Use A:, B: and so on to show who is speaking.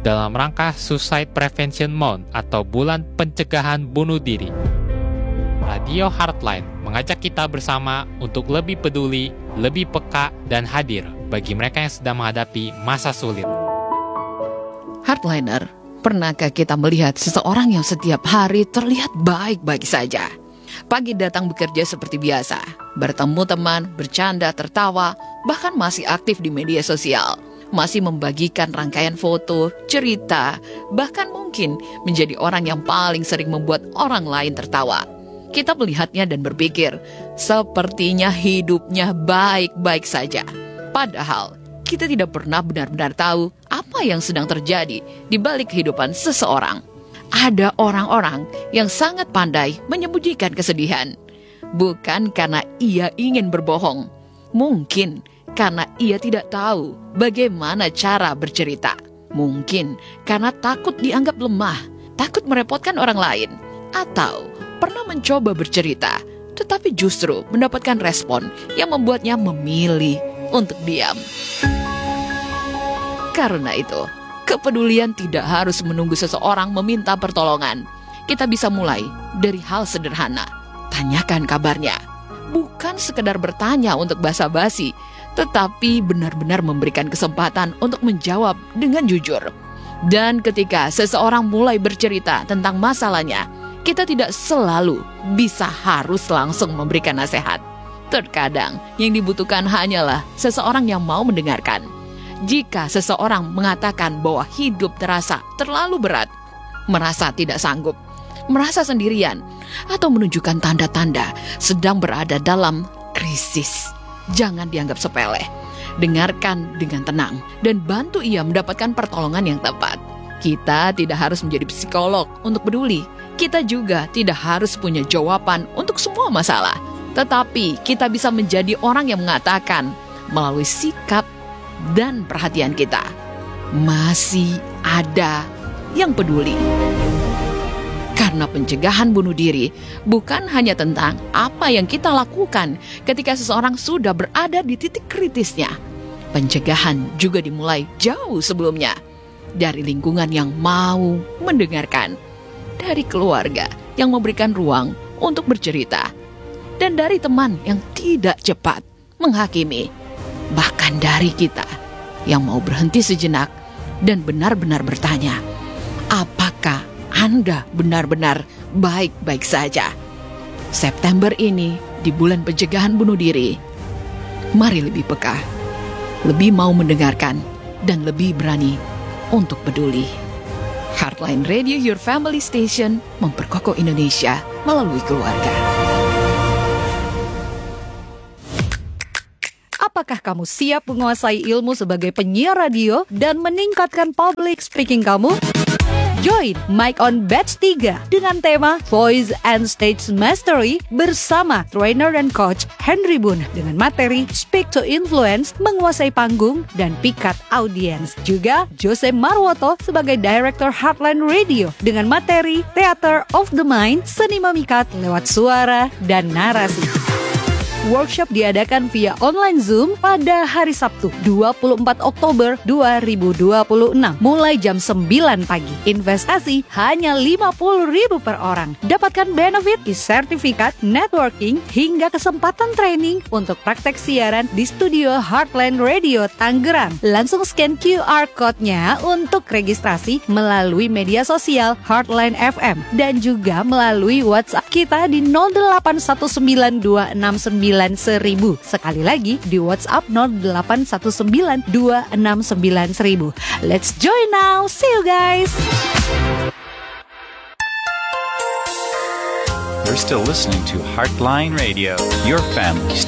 A: dalam rangka Suicide Prevention Month atau Bulan Pencegahan Bunuh Diri. Radio Heartline mengajak kita bersama untuk lebih peduli, lebih peka, dan hadir bagi mereka yang sedang menghadapi masa sulit.
B: Heartliner, pernahkah kita melihat seseorang yang setiap hari terlihat baik-baik saja? Pagi datang bekerja seperti biasa, bertemu teman, bercanda, tertawa, bahkan masih aktif di media sosial, masih membagikan rangkaian foto, cerita, bahkan mungkin menjadi orang yang paling sering membuat orang lain tertawa. Kita melihatnya dan berpikir, sepertinya hidupnya baik-baik saja. Padahal, kita tidak pernah benar-benar tahu apa yang sedang terjadi di balik kehidupan seseorang. Ada orang-orang yang sangat pandai menyembunyikan kesedihan. Bukan karena ia ingin berbohong. Mungkin karena ia tidak tahu bagaimana cara bercerita. Mungkin karena takut dianggap lemah, takut merepotkan orang lain. Atau pernah mencoba bercerita, tetapi justru mendapatkan respon yang membuatnya memilih untuk diam. Karena itu, kepedulian tidak harus menunggu seseorang meminta pertolongan. Kita bisa mulai dari hal sederhana. Tanyakan kabarnya. Bukan sekedar bertanya untuk basa-basi, tetapi benar-benar memberikan kesempatan untuk menjawab dengan jujur. Dan ketika seseorang mulai bercerita tentang masalahnya, kita tidak selalu bisa harus langsung memberikan nasihat. Terkadang yang dibutuhkan hanyalah seseorang yang mau mendengarkan. Jika seseorang mengatakan bahwa hidup terasa terlalu berat, merasa tidak sanggup, merasa sendirian, atau menunjukkan tanda-tanda sedang berada dalam krisis, jangan dianggap sepele. Dengarkan dengan tenang dan bantu ia mendapatkan pertolongan yang tepat. Kita tidak harus menjadi psikolog untuk peduli. Kita juga tidak harus punya jawaban untuk semua masalah. Tetapi kita bisa menjadi orang yang mengatakan melalui sikap dan perhatian kita, masih ada yang peduli. Karena pencegahan bunuh diri bukan hanya tentang apa yang kita lakukan ketika seseorang sudah berada di titik kritisnya. Pencegahan juga dimulai jauh sebelumnya. Dari lingkungan yang mau mendengarkan, dari keluarga yang memberikan ruang untuk bercerita, dan dari teman yang tidak cepat menghakimi, bahkan dari kita yang mau berhenti sejenak dan benar-benar bertanya, apakah Anda benar-benar baik-baik saja? September ini, di bulan pencegahan bunuh diri, mari lebih peka, lebih mau mendengarkan, dan lebih berani untuk peduli. Heartline Radio, your family station, memperkokoh Indonesia melalui keluarga.
C: Apakah kamu siap menguasai ilmu sebagai penyiar radio dan meningkatkan public speaking kamu? Join Mic on Batch 3 dengan tema Voice and Stage Mastery bersama trainer dan coach Henry Boon dengan materi Speak to Influence, menguasai panggung dan pikat audience. Juga Jose Marwoto sebagai Director Heartline Radio dengan materi Theater of the Mind, seni memikat lewat suara dan narasi. Workshop diadakan via online Zoom pada hari Sabtu 24 Oktober 2026 mulai jam 9 pagi. Investasi hanya Rp50.000 per orang. Dapatkan benefit di sertifikat, networking, hingga kesempatan training untuk praktek siaran di studio Heartline Radio Tangerang. Langsung scan QR code-nya untuk registrasi melalui media sosial Heartline FM dan juga melalui WhatsApp kita di 0819269100. Sekali lagi di WhatsApp 0819269100. Let's join now. See you guys.
D: You're still listening to Heartline Radio, your family station.